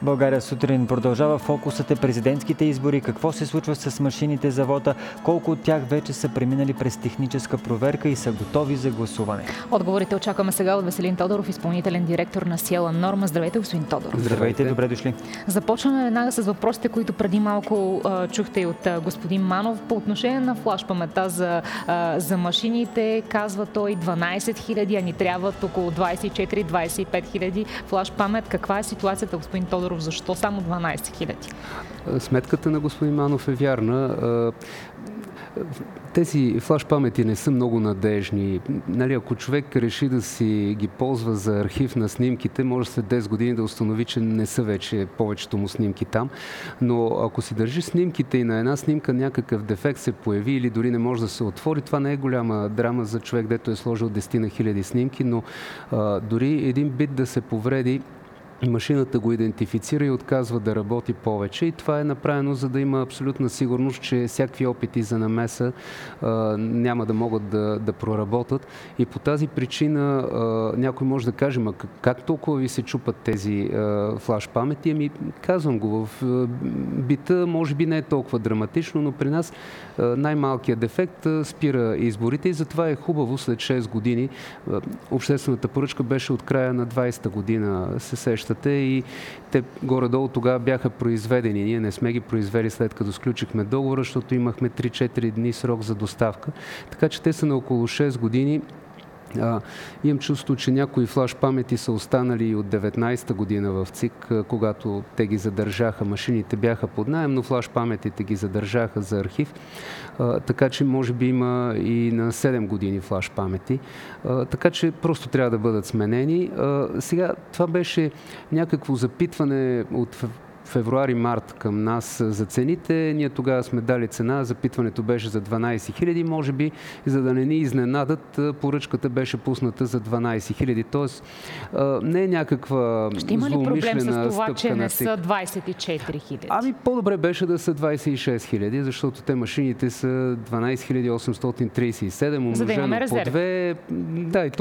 България сутрин продължава фокусът е президентските избори. Какво се случва с машините за вота? Колко от тях вече са преминали през техническа проверка и са готови за гласуване? Отговорите очакваме сега от Веселин Тодоров, изпълнителен директор на Сиела Норма. Здравейте, господин Тодоров. Здравейте, добре дошли. Започваме веднага с въпросите, които преди малко чухте и от господин Манов. По отношение на флаш паметта за машините, казва той 12 000, а ни трябват около 24-25 000 флаш памет. Каква е ситуацията, господин Тодоров? Защо само 12 000? Сметката на господин Манов е вярна. Тези флаш памети не са много надежни. Ако човек реши да си ги ползва за архив на снимките, може след 10 години да установи, че не са вече повечето му снимки там. Но ако си държи снимките и на една снимка някакъв дефект се появи или дори не може да се отвори, това не е голяма драма за човек, дето е сложил 10 000 снимки, но дори един бит да се повреди, машината го идентифицира и отказва да работи повече. И това е направено, за да има абсолютна сигурност, че всякакви опити за намеса няма да могат да проработят. И по тази причина някой може да каже, как толкова ви се чупат тези флаш памети? Ами, казвам го, в бита може би не е толкова драматично, но при нас най-малкият дефект спира изборите и затова е хубаво след 6 години. Обществената поръчка беше от края на 20-та година, се сещате, и те горе-долу тогава бяха произведени. Ние не сме ги произвели след като сключихме договора, защото имахме 3-4 дни срок за доставка. Така че те са на около 6 години. Имам чувство, че някои флаш памети са останали и от 19-та година в ЦИК, когато те ги задържаха. Машините бяха под наем, но флаш паметите ги задържаха за архив. Така че може би има и на 7 години флаш памети. Така че просто трябва да бъдат сменени. Сега това беше някакво запитване от февруари-март към нас за цените. Ние тогава сме дали цена, запитването беше за 12 000, може би, за да не ни изненадат, поръчката беше пусната за 12 000. Тоест, не е някаква злоумишлена стъпка. Ще има ли проблем с това, че не са 24 000? Ами по-добре беше да са 26 000, защото те машините са 12 837, умножено по 2. Да, и то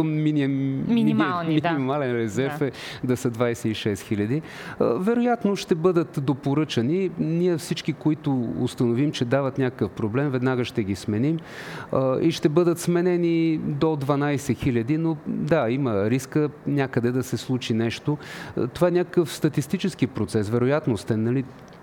минимален резерв е да са 26 000. Вероятно ще бъдат допоръчани. Ние всички, които установим, че дават някакъв проблем, веднага ще ги сменим и ще бъдат сменени до 12 000, но да, има риска някъде да се случи нещо. Това е някакъв статистически процес, вероятностен, нали?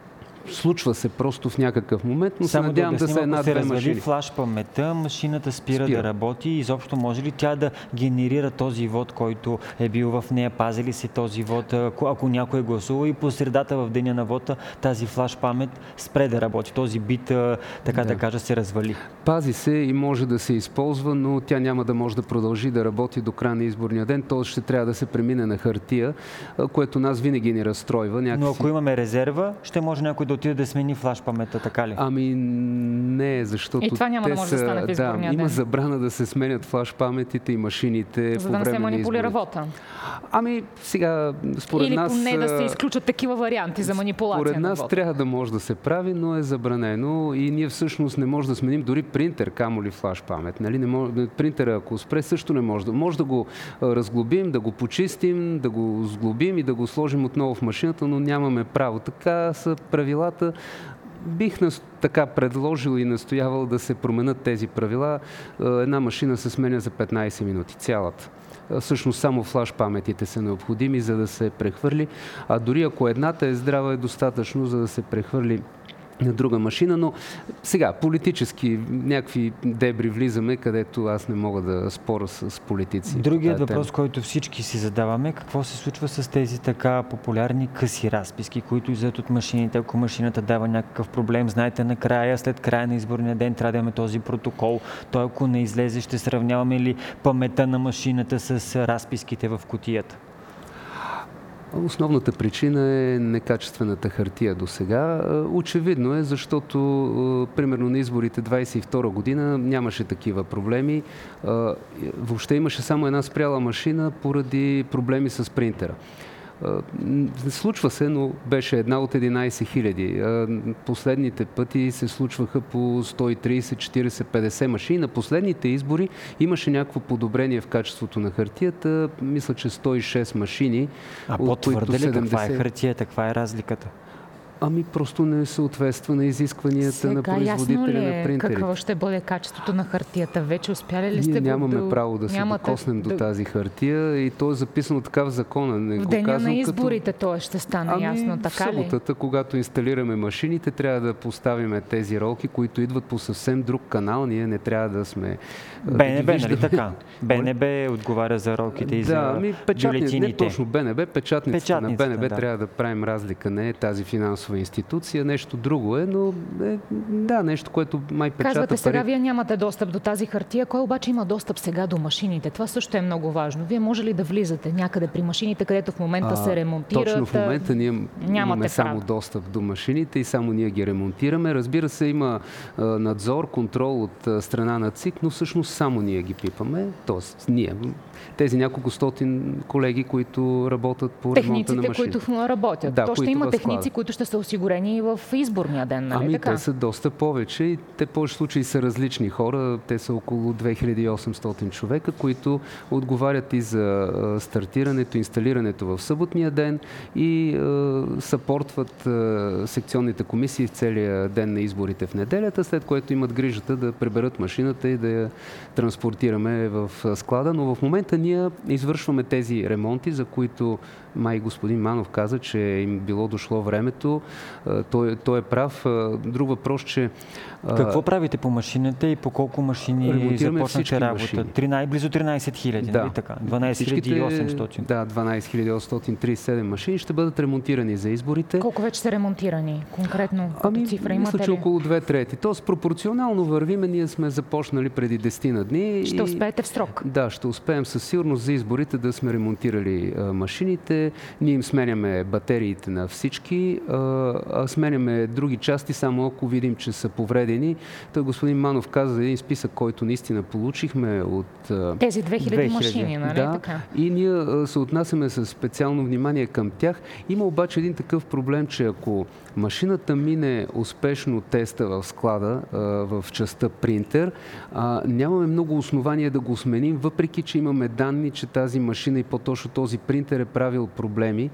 Случва се просто в някакъв момент, но само се надявам да са една-две машини. Флаш паметта, машината спира да работи и изобщо може ли тя да генерира този вод, който е бил в нея? Пази ли се този вод? Ако някой е гласува и по средата в деня на вода тази флаш памет спре да работи. Този бит, да кажа, се развали. Пази се и може да се използва, но тя няма да може да продължи да работи до края на изборния ден. Т.е. ще трябва да се премине на хартия, което нас винаги ни разстройва. Но ако имаме резерва, ще може някой да отиде да смени флаш паметта, така ли? Ами не, защото и това няма да може да стане в изборния ден. Има забрана да се сменят флаш паметите и машините за по време на изборите. да не се манипулира вота. Ами сега, според нас... Или поне да се изключат такива варианти за манипулация според нас на вота. трябва да може да се прави, но е забранено и ние всъщност не може да сменим дори принтер, камо ли флаш памет. Нали? Принтера, ако спре, също не може. Може да го разглобим, да го почистим, да го сглобим и да го сложим отново в машината, но нямаме право. Така са правилата. Бих така предложил и настоявал да се променят тези правила. Една машина се сменя за 15 минути, цялата. Всъщност само флаш паметите са необходими, за да се прехвърли. А дори ако едната е здрава, е достатъчно, за да се прехвърли на друга машина, но сега политически някакви дебри влизаме, където аз не мога да споря с политици. Другият въпрос, който всички си задаваме, какво се случва с тези така популярни къси разписки, които излизат от машините, ако машината дава някакъв проблем, знаете, накрая, след края на изборния ден трябва да имаме този протокол. Той, ако не излезе, ще сравняваме ли паметта на машината с разписките в кутията? Основната причина е некачествената хартия до сега. Очевидно е, защото примерно на изборите 22 година нямаше такива проблеми. Въобще имаше само една спряла машина поради проблеми с принтера. Случва се, но беше една от 11 хиляди. Последните пъти се случваха по 130, 40, 50 машини. На последните избори имаше някакво подобрение в качеството на хартията. Мисля, че 106 машини. А по-твърде ли? Каква е хартията? Каква е разликата? Ами просто не съответства на изискванията на производителя на принтерите. Какво ще бъде качеството на хартията? Вече успяли ли сте? Ние нямаме право да се докоснем до тази хартия и то е записано така в закона. В деня на изборите то ще стане ясно, така ли? В съботата, когато инсталираме машините, трябва да поставим тези ролки, които идват по съвсем друг канал. Ние не трябва да сме... БНБ, нали така? БНБ отговаря за ролките и за бюлетините. Не точно БНБ, печатницата на БНБ трябва да правим разлика. Не е тази финансова институция, нещо друго е, но нещо, което май печата пари. Казвате сега, вие нямате достъп до тази хартия, кой обаче има достъп сега до машините? Това също е много важно. Вие може ли да влизате някъде при машините, където в момента се ремонтират? Точно в момента ние имаме само достъп до машините и само ние ги ремонтираме. Разбира се, има надзор, контрол от страна на ЦИК, но всъщност само ние ги пипаме. Тоест, ние. Тези няколко стотин колеги, които работят по ремонта на машините. Техниците, които работят. То ще има техници, които ще са осигурени в изборния ден, нали така? Те са доста повече и те в повече случаи са различни хора. Те са около 2800 човека, които отговарят и за стартирането, инсталирането в съботния ден и съпортват секционните комисии в целия ден на изборите в неделята, след което имат грижата да приберат машината и да я транспортираме в склада. Но в момента ние извършваме тези ремонти, за които май господин Манов каза, че им било дошло времето. Той е прав. Друг въпрос, че... Какво правите по машината и по колко машини започнахте работа? Близо 13 хиляди, нали така? 12 800. Да, 12 837 машини ще бъдат ремонтирани за изборите. Колко вече са ремонтирани? Конкретно като цифра имате ли? Мисля, че около 2/3. Тоест пропорционално вървиме. Ние сме започнали преди 10 на дни. Ще успеете в срок? Да, ще успеем със сигурност за изборите да сме ремонтирали машините. Ние им сменяме батериите на всички, сменяме други части, само ако видим, че са повредени. Той господин Манов каза за един списък, който наистина получихме от... Тези 2000 машини, нали така? И ние се отнасяме с специално внимание към тях. Има обаче един такъв проблем, че ако машината мине успешно теста в склада, в частта принтер, нямаме много основания да го сменим, въпреки че имаме данни, че тази машина и по-точно този принтер е правил проблеми.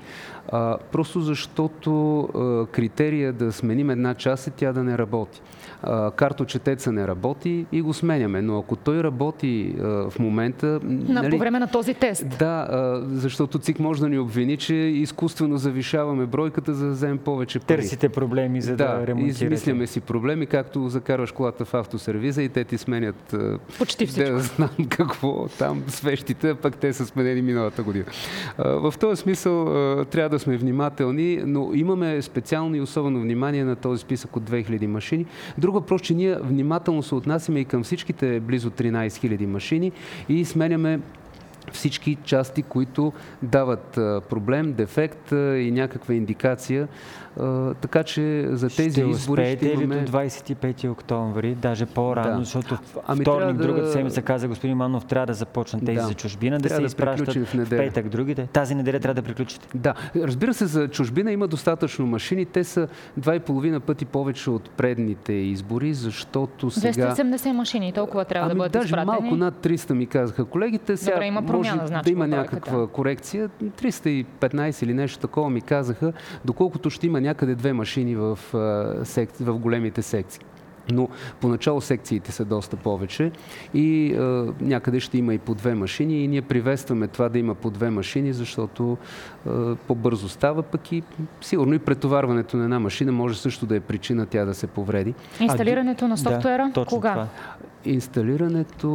Просто защото критерия да сменим една част е тя да не работи. Карточетеца не работи и го сменяме. Но ако той работи в момента... По време на този тест. Да, защото ЦИК може да ни обвини, че изкуствено завишаваме бройката, за да вземем повече пари. Търсите проблеми, за да ремонтирате. Измисляме си проблеми, както закарваш колата в автосервиза и те ти сменят... Почти всичко. Да знам какво там свещите, пък те са сменени миналата година. В този смисъл трябва да сме внимателни, но имаме специално и особено внимание на този списък от 2000 машини. Друг въпрос, че ние внимателно се отнасяме и към всичките близо 13 000 машини и сменяме всички части, които дават проблем, дефект и някаква индикация. Така че за тези избори ще имаме... Ще успеете ли до 25 октомври, даже по-рано, защото вторник, другата седмица, каза господин Манов, трябва да започнат тези за чужбина, да се изпращат в петък другите. Тази неделя трябва да приключите. Да, разбира се, за чужбина има достатъчно машини. Те са 2,5 пъти повече от предните избори, защото сега... 270 машини, толкова трябва да бъдат изпратени. Даже малко над 300 ми казаха колегите. Сега добре, има промяна, може да има някаква корекция. 315 или нещо такова ми казаха, доколкото ще има някъде 2 машини в големите секции. Но поначало секциите са доста повече и някъде ще има и по 2 машини и ние приветстваме това да има по 2 машини, защото по-бързо става, пък и сигурно и претоварването на една машина може също да е причина тя да се повреди. Инсталирането на софтуера? Да, кога? Това. Инсталирането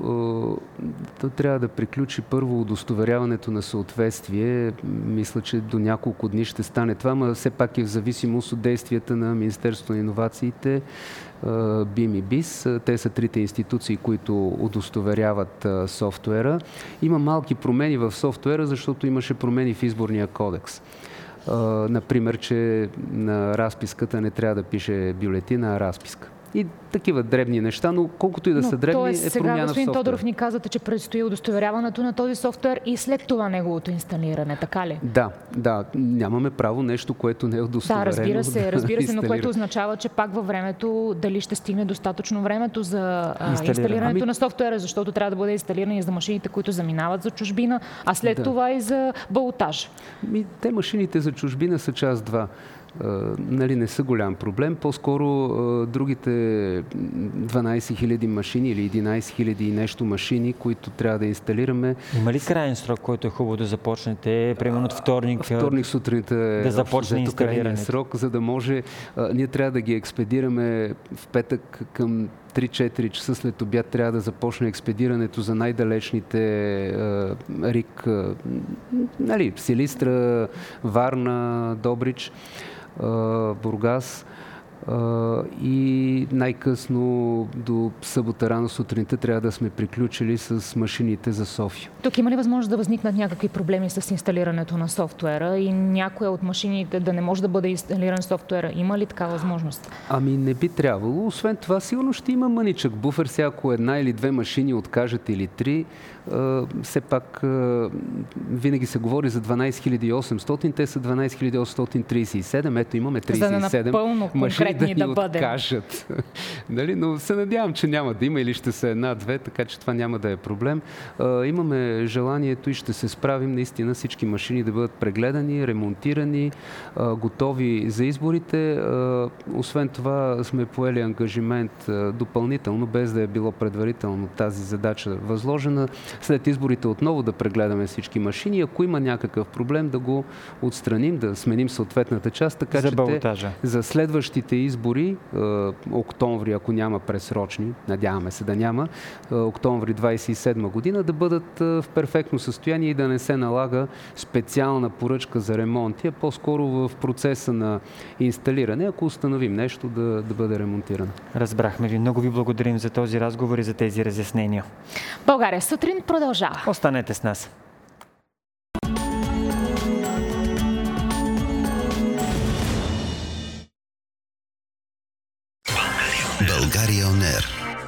трябва да приключи първо удостоверяването на съответствие. Мисля, че до няколко дни ще стане това, но все пак е в зависимост от действията на Министерството на иновациите, БИМ и БИС. Те са трите институции, които удостоверяват софтуера. Има малки промени в софтуера, защото имаше промени в изборния кодекс. Например, че на разписката не трябва да пише бюлетина, а разписка. И такива дребни неща, но колкото и да са дребни, е сега, промяна в господин софтуера. Тодоров, ни казвате, че предстои удостоверяването на този софтуер и след това неговото инсталиране, така ли? Да, нямаме право нещо, което не е удостоверено. Да, разбира се, но което означава, че пак във времето, дали ще стигне достатъчно времето за инсталирането на софтуера, защото трябва да бъде инсталиран и за машините, които заминават за чужбина, а след това и за балотаж. Те машините за чужбина са час-два. Не са голям проблем. По-скоро другите 12 000 машини или 11 000 и нещо машини, които трябва да инсталираме. Има ли крайен срок, който е хубаво да започнете? Примерно от вторник. Вторник сутринта е да започне инсталирането. Срок, за да може. Ние трябва да ги експедираме в петък към 3-4 часа след обяд. Трябва да започне експедирането за най-далечните РИК, Силистра, Варна, Добрич, Бургас, и най-късно до събота рано сутринта трябва да сме приключили с машините за София. Тук има ли възможност да възникнат някакви проблеми с инсталирането на софтуера и някоя от машините да не може да бъде инсталиран софтуера? Има ли такава възможност? Не би трябвало. Освен това, сигурно ще има мъничък буфер. Сега, ако една или две машини откажат или три, все пак винаги се говори за 12800, те са 12837, ето имаме 37 машини да ни откажат. Но се надявам, че няма да има или ще са една-две, така че това няма да е проблем. Имаме желанието и ще се справим наистина всички машини да бъдат прегледани, ремонтирани, готови за изборите. Освен това сме поели ангажимент допълнително, без да е било предварително тази задача възложена, след изборите отново да прегледаме всички машини. Ако има някакъв проблем, да го отстраним, да сменим съответната част, така за че за следващите избори, октомври, ако няма пресрочни, надяваме се да няма, октомври 27 година, да бъдат в перфектно състояние и да не се налага специална поръчка за ремонти, а по-скоро в процеса на инсталиране, ако установим нещо, да бъде ремонтирано. Разбрахме ви. Много ви благодарим за този разговор и за тези разяснения. България сутрин продължава. Останете с нас. България On Air.